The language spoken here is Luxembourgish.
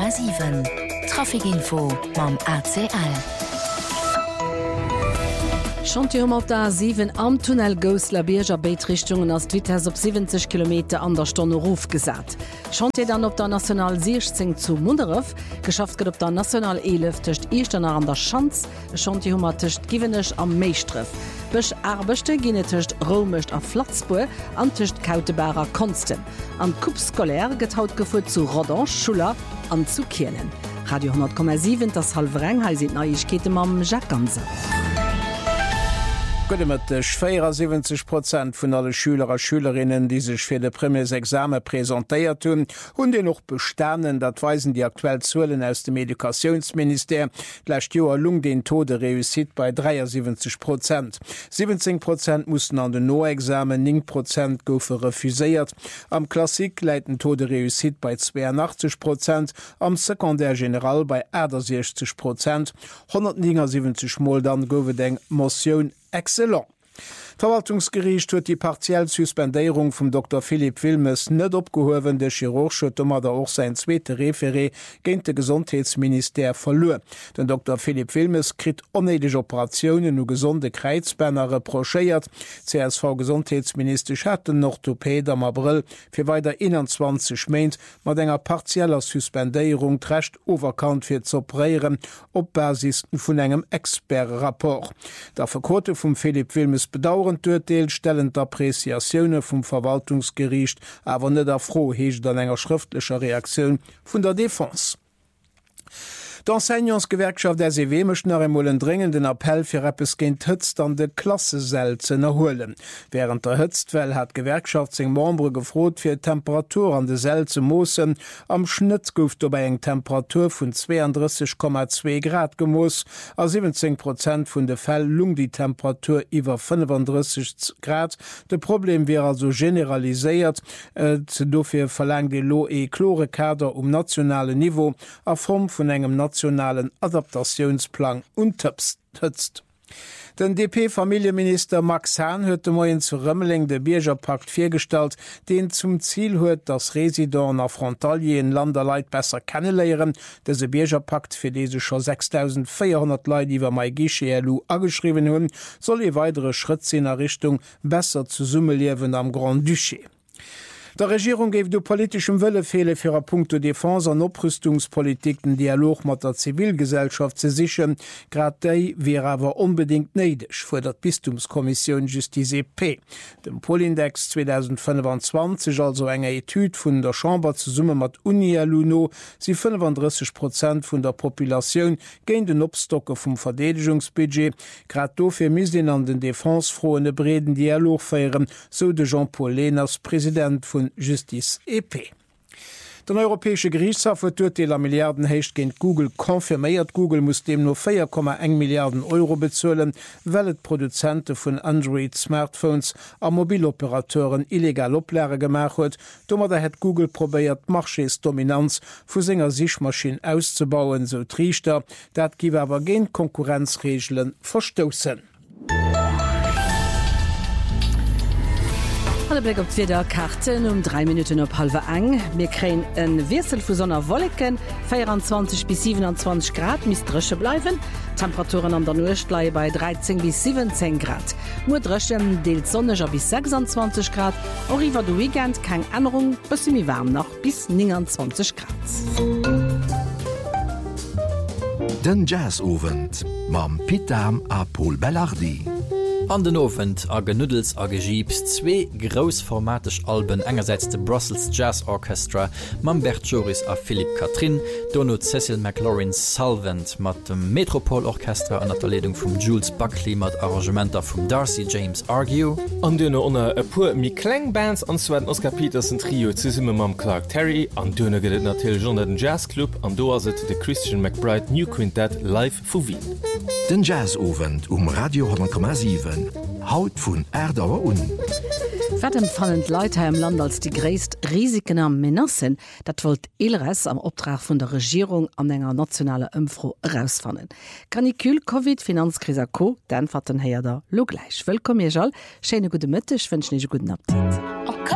100,7 Trafikinfo mam ACL. Chantier op der 7 am Tunnel Gosler Bierger Beitrichtungen ass Wites op 70 km an der Stonne Ruf gesat. Chantier dann op der National 16 zu Munderef, geschafft gët op der National 11 techt Echternner an der Schanz, Chantier hummer techt Giwenech am Meistreff. Bech Arbechte ginnetecht Romecht a Flatzbue an techt Kautebarer Konsten. An Kupskolär get haut gefut zu Rodon, Schuler an zu Kirnen. Radio 10,7 das Halvreng ha si Neichkete mam Jacques Ganse. Mit 74% von alle Schüler und Schülerinnen, die sich für das Premiersexamen präsentiert haben, und die noch bestanden, das weisen die aktuellen Zahlen aus dem Edukationsministerium. Letztes Jahr lung den Tode Reussit bei 73%. 17% mussten an den No-Examen, 9% goufen refusiert. Am Klassik leiten Tode Reussit bei 82%, am Sekundär General bei 61%. 179 Mal dann goufen den Motion excellent. Verwaltungsgericht huet die partiell Suspendierung vom Dr. Philipp Wilmes net opgehowen. Der Chirurg hat auch sein zweite Referé gegen das Gesundheitsminister verloren. Den Dr. Philipp Wilmes krit oneidige Operationen und gesunde Kreuzbänder reprochiert. CSV Gesundheitsminister hat den Orthopäd am April für weiter 21 Monate mit einer partieller Suspendierung recht overkant für zu operieren op Basis von einem Expertrapport. Der Verkote von Philipp Wilmes bedauern Urteil stellen d'Appreciationune vum Verwaltungsgericht awer net froh heech an enger schriftlicher Reaktion vun der Défense. D'Enseignantsgewerkschaft der SEW möchten nach einen dringenden Appell für etwas gegen Hützt an de Klassesäle zu erholen. Während der Hütztwelle hat Gewerkschaft sich Membre gefroht für Temperatur an de Säle zu mossen. Am Schnitt gouft dabei eng Temperatur von 32,2 Grad gemoss. A 17% von de Fällen lung die Temperatur über 35 Grad. De Problem wäre also generalisiert. Dafür verlangt die Loe-Chlore-Kader nationale Niveau a Form von engem nationalen Adaptationsplan unterstützt. Den DP-Familienminister Max Hahn huet Moien zu Rëmmeling de Biergerpakt vorgestellt, den zum Ziel huet, dass Residenten a Frontalier in Landerleit besser kennenleieren. Dese Biergerpakt, für diese schon 6.400 Leute iwwer mei GCLU angeschrieben hun, soll e weitere Schritt in der Richtung besser zu summelieren am Grand Duché. Der Regierung geft du politischem Wëlle fehle fir a Punkte Defense an Oprüstungspolitik den Dialog mat der Zivilgesellschaft ze sichern. Grad déi wäre awer unbedingt neidech vor der Bistumskommission Justice EP. Dem Polindex 2025, also enger Etüd vun der Chamber zu Summe mat UniLUNO, sie 35% vun der Population géint den Obstocke vum Verdedigungsbudget. Grad dofir misinn an den defensefroene breden Dialog feieren, so de Jean-Paul Lehners, Präsident vun Justice EP. Den Europäische Gerichtshof hat Urteil Milliarden hecht gegen Google konfirmiert. Google muss dem nur 4,1 Milliarden Euro bezahlen, weil es Produzenten von Android-Smartphones an Mobiloperatoren illegal Oplehre gemacht hat. Damit hat Google probiert, Marchesdominanz für seine Sichtmaschinen auszubauen, so Trichter. Das gibt aber gegen Konkurrenzregeln verstoßen. Alle Blick op wieder Karten 3 Minuten op halbe eng. Wir kreen en Wirsel vu sonner Wolken, 24 bis 27 Grad mis dresche bleiben. Temperaturen an der Nuchtblei bei 13 bis 17 Grad. Nur dreschen deelt sonneger bis 26 Grad. Oriwer du Weekend kein Änderung, bis mi warm noch bis 29 Grad. Den Jazzovent mam Pitam a Paul Bellardi. An den Ofent a Genüdels a Gegiebs zwei grossformatisch Alben engerseits de Brussels Jazz Orchestra, Mambert Joris a Philipp Katrin, Dono Cecil McLaurin Salvant mat dem Metropolorchestra an der Leitung vum Jules Buckley mat Arrangementer vum Darcy James Argue. An Dönne onner e puer mi Klangbands anzweiten Oscar Petersen Trio zusimme mam Clark Terry, an Dönne gedet natil Journal den Jazzclub, an doaset de Christian McBride New Quintet live vu Wien. Den Jazzovent Radio 10,7. Haut vun Erdauer un. Empfallend Leute im Land als die gräst Risiken am Menassen, dat wollt Elres am Obtrag von der Regierung an enger nationale Impfro herausfannen. Kanikül, Covid, Finanzkrise Co, dann fatten her da lo gleich. Willkommen, Jal. Schöne gute Mittag, wünsche ich guten Appetit.